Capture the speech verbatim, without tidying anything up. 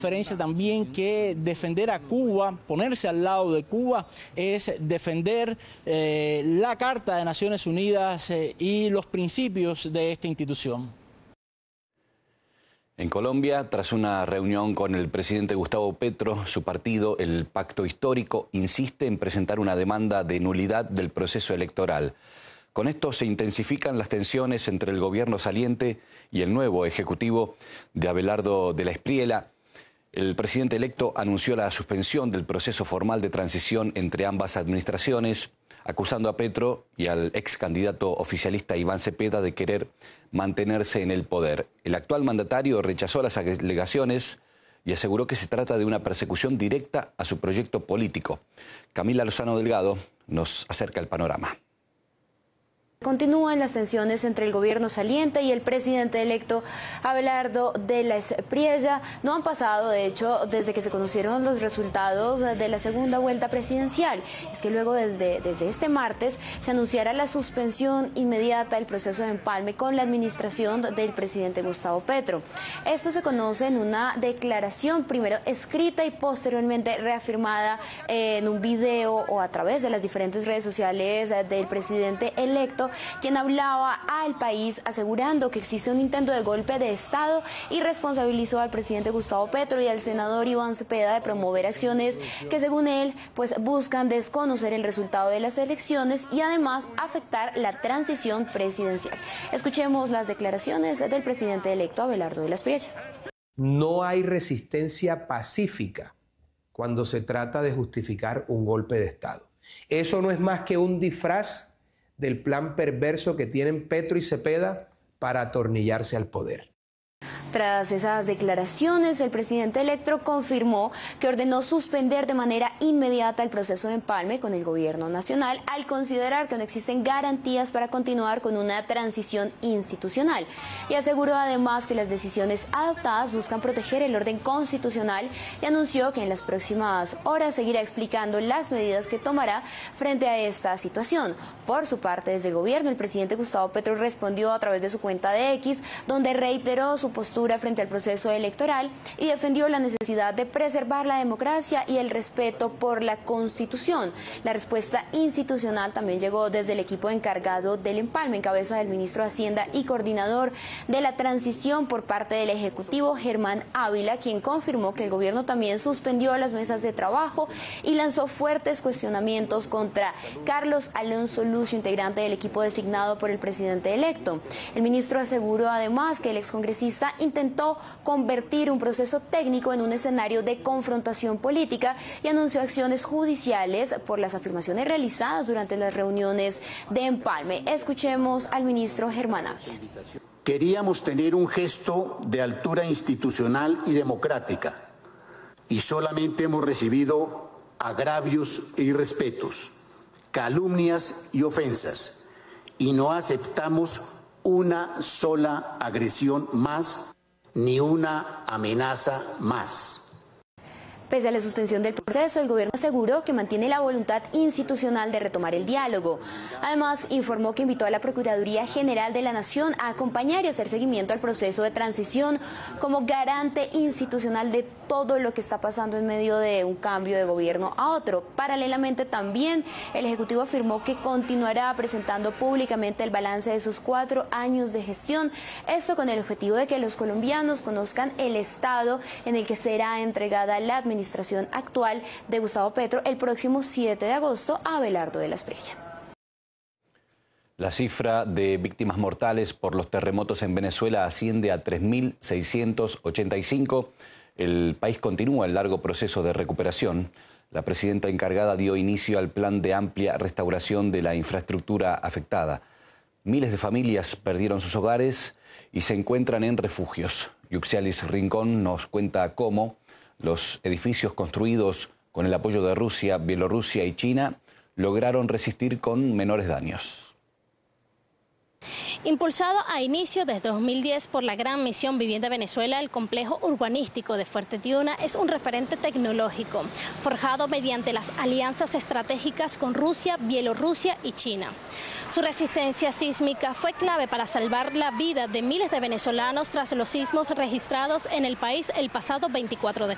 Diferencia también que defender a Cuba, ponerse al lado de Cuba, es defender eh, la Carta de Naciones Unidas eh, y los principios de esta institución. En Colombia, tras una reunión con el presidente Gustavo Petro, su partido, el Pacto Histórico, insiste en presentar una demanda de nulidad del proceso electoral. Con esto se intensifican las tensiones entre el gobierno saliente y el nuevo ejecutivo de Abelardo de la Espriella. El presidente electo anunció la suspensión del proceso formal de transición entre ambas administraciones, acusando a Petro y al ex candidato oficialista Iván Cepeda de querer mantenerse en el poder. El actual mandatario rechazó las alegaciones y aseguró que se trata de una persecución directa a su proyecto político. Camila Lozano Delgado nos acerca el panorama. Continúan las tensiones entre el gobierno saliente y el presidente electo Abelardo de la Espriella. No han pasado, de hecho, desde que se conocieron los resultados de la segunda vuelta presidencial. Es que luego, desde, desde este martes, se anunciará la suspensión inmediata del proceso de empalme con la administración del presidente Gustavo Petro. Esto se conoce en una declaración, primero escrita y posteriormente reafirmada en un video o a través de las diferentes redes sociales del presidente electo, quien hablaba al país asegurando que existe un intento de golpe de Estado y responsabilizó al presidente Gustavo Petro y al senador Iván Cepeda de promover acciones que, según él, pues buscan desconocer el resultado de las elecciones y además afectar la transición presidencial. Escuchemos las declaraciones del presidente electo Abelardo de la Espriella. No hay resistencia pacífica cuando se trata de justificar un golpe de Estado. Eso no es más que un disfraz del plan perverso que tienen Petro y Cepeda para atornillarse al poder. Tras esas declaraciones, el presidente electo confirmó que ordenó suspender de manera inmediata el proceso de empalme con el gobierno nacional al considerar que no existen garantías para continuar con una transición institucional y aseguró además que las decisiones adoptadas buscan proteger el orden constitucional y anunció que en las próximas horas seguirá explicando las medidas que tomará frente a esta situación. Por su parte, desde el gobierno, el presidente Gustavo Petro respondió a través de su cuenta de X, donde reiteró su postura frente al proceso electoral y defendió la necesidad de preservar la democracia y el respeto por la Constitución. La respuesta institucional también llegó desde el equipo encargado del empalme, en cabeza del ministro de Hacienda y coordinador de la transición por parte del Ejecutivo, Germán Ávila, quien confirmó que el gobierno también suspendió las mesas de trabajo y lanzó fuertes cuestionamientos contra Carlos Alonso Lucio, integrante del equipo designado por el presidente electo. El ministro aseguró además que el excongresista intentó convertir un proceso técnico en un escenario de confrontación política y anunció acciones judiciales por las afirmaciones realizadas durante las reuniones de empalme. Escuchemos al ministro Germán Ávila. Queríamos tener un gesto de altura institucional y democrática y solamente hemos recibido agravios e irrespetos, calumnias y ofensas, y no aceptamos una sola agresión más ni una amenaza más. Pese a la suspensión del proceso, el gobierno aseguró que mantiene la voluntad institucional de retomar el diálogo. Además, informó que invitó a la Procuraduría General de la Nación a acompañar y hacer seguimiento al proceso de transición como garante institucional de todo lo que está pasando en medio de un cambio de gobierno a otro. Paralelamente, también el Ejecutivo afirmó que continuará presentando públicamente el balance de sus cuatro años de gestión, esto con el objetivo de que los colombianos conozcan el estado en el que será entregada la administración administración actual de Gustavo Petro el próximo siete de agosto a Abelardo de la Espriella. La cifra de víctimas mortales por los terremotos en Venezuela asciende a tres mil seiscientos ochenta y cinco. El país continúa el largo proceso de recuperación. La presidenta encargada dio inicio al plan de amplia restauración de la infraestructura afectada. Miles de familias perdieron sus hogares y se encuentran en refugios. Yuxialis Rincón nos cuenta cómo los edificios construidos con el apoyo de Rusia, Bielorrusia y China lograron resistir con menores daños. Impulsado a inicio desde dos mil diez por la Gran Misión Vivienda Venezuela, el complejo urbanístico de Fuerte Tiuna es un referente tecnológico, forjado mediante las alianzas estratégicas con Rusia, Bielorrusia y China. Su resistencia sísmica fue clave para salvar la vida de miles de venezolanos tras los sismos registrados en el país el pasado veinticuatro de